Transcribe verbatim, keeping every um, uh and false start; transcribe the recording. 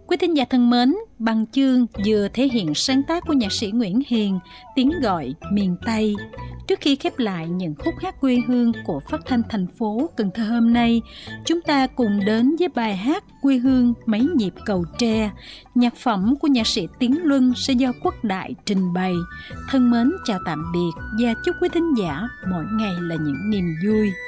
Quý thính giả thân mến, Bằng Chương vừa thể hiện sáng tác của nhạc sĩ Nguyễn Hiền, Tiếng gọi miền Tây. Trước khi khép lại những khúc hát quê hương của phát thanh thành phố Cần Thơ hôm nay, chúng ta cùng đến với bài hát Quê hương mấy nhịp cầu tre, nhạc phẩm của nhạc sĩ Tiến Luân sẽ do Quốc Đại trình bày. Thân mến chào tạm biệt và chúc quý thính giả mỗi ngày là những niềm vui.